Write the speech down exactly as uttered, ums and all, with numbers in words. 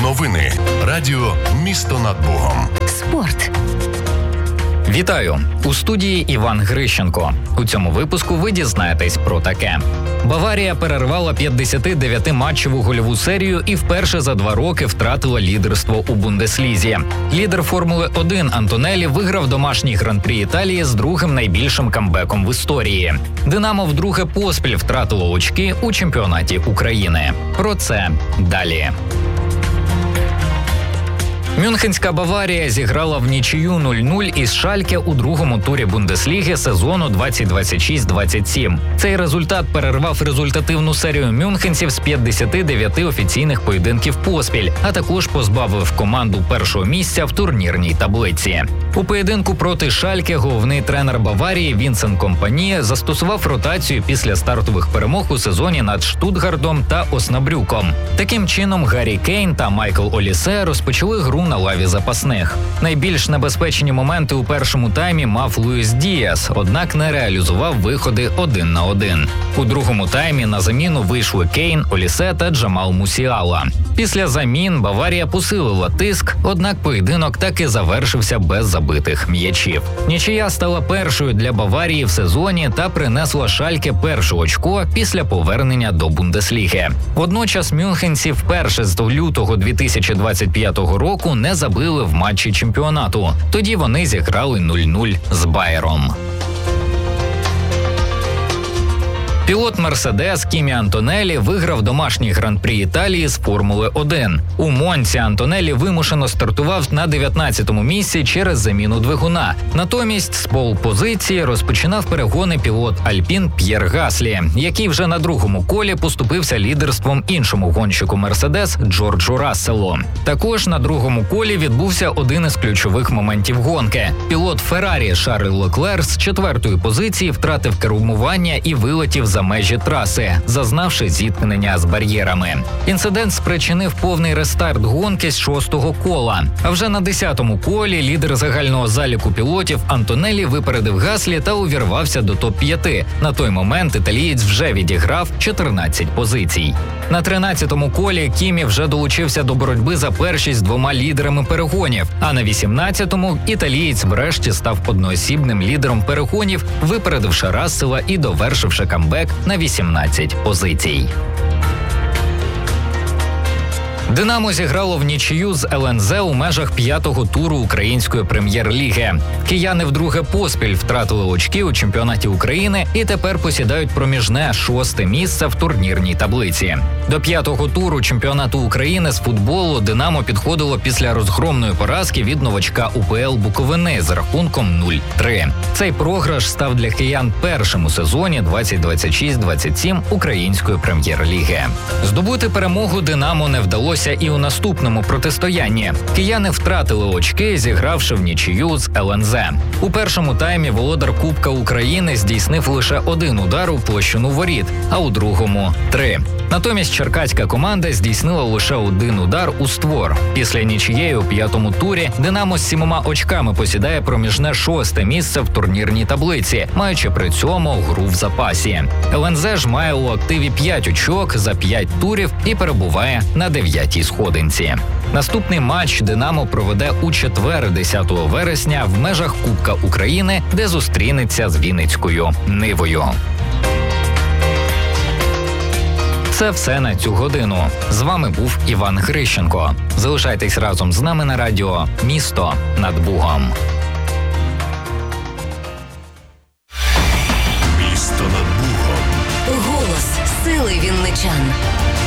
Новини. Радіо «Місто над Богом». Спорт. Вітаю! У студії Іван Грищенко. У цьому випуску ви дізнаєтесь про таке. Баварія перервала п'ятдесятидев'ятиматчеву гольову серію і вперше за два роки втратила лідерство у Бундеслізі. Лідер Формули один Антонеллі виграв домашній гран-прі Італії з другим найбільшим камбеком в історії. Динамо вдруге поспіль втратило очки у чемпіонаті України. Про це далі. Мюнхенська Баварія зіграла в нічию нуль-нуль із Шальке у другому турі Бундесліги сезону двадцять двадцять шість двадцять сім. Цей результат перервав результативну серію мюнхенців з п'ятдесяти дев'яти офіційних поєдинків поспіль, а також позбавив команду першого місця в турнірній таблиці. У поєдинку проти Шальке головний тренер Баварії Вінсент Компані застосував ротацію після стартових перемог у сезоні над Штутгартом та Оснабрюком. Таким чином Гаррі Кейн та Майкл Олісе розпочали гру на лаві запасних. Найбільш небезпечні моменти у першому таймі мав Луїс Діас, однак не реалізував виходи один на один. У другому таймі на заміну вийшли Кейн, Олісе та Джамал Мусіала. Після замін Баварія посилила тиск, однак поєдинок так і завершився без забитих м'ячів. Нічия стала першою для Баварії в сезоні та принесла Шальке перше очко після повернення до Бундесліги. Водночас мюнхенці вперше з лютого дві тисячі двадцять п'ятого року не забили в матчі чемпіонату. Тоді вони зіграли нуль-нуль з Байером. Пілот «Мерседес» Кімі Антонеллі виграв домашній гран-прі Італії з Формули один. У Монці Антонеллі вимушено стартував на дев'ятнадцятому місці через заміну двигуна. Натомість з пол-позиції розпочинав перегони пілот Альпін П'єр Гаслі, який вже на другому колі поступився лідерством іншому гонщику «Мерседес» Джорджу Расселу. Також на другому колі відбувся один із ключових моментів гонки. Пілот «Феррарі» Шарль Леклер з четвертої позиції втратив кермування і вилетів за межі траси, зазнавши зіткнення з бар'єрами. Інцидент спричинив повний рестарт гонки з шостого кола. А вже на десятому колі лідер загального заліку пілотів Антонеллі випередив Гаслі та увірвався до топ п'яти. На той момент італієць вже відіграв чотирнадцять позицій. На тринадцятому колі Кімі вже долучився до боротьби за першість з двома лідерами перегонів, а на вісімнадцятому італієць врешті став одноосібним лідером перегонів, випередивши Рассела і довершивши камбек на вісімнадцять позицій. Динамо зіграло в нічию з ел ен зет у межах п'ятого туру української прем'єр-ліги. Кияни вдруге поспіль втратили очки у чемпіонаті України і тепер посідають проміжне шосте місце в турнірній таблиці. До п'ятого туру чемпіонату України з футболу Динамо підходило після розгромної поразки від новачка у пе ел Буковини з рахунком нуль-три. Цей програш став для киян першим у сезоні двадцять двадцять шість двадцять сім української прем'єр-ліги. Здобути перемогу Динамо не вдалося і у наступному протистоянні. Кияни втратили очки, зігравши в нічию з ел ен зет. У першому таймі володар Кубка України здійснив лише один удар у площину воріт, а у другому – три. Натомість черкаська команда здійснила лише один удар у створ. Після нічиєї у п'ятому турі Динамо з сімома очками посідає проміжне шосте місце в турнірній таблиці, маючи при цьому гру в запасі. ел ен зет ж має у активі п'ять очок за п'ять турів і перебуває на дев'ятій сходинці. Наступний матч Динамо проведе у четвер, десятого вересня, в межах Кубка України, де зустрінеться з Вінницькою Нивою. Це все на цю годину. З вами був Іван Грищенко. Залишайтесь разом з нами на радіо «Місто над Богом». Місто над Богом. Голос сили вінничан.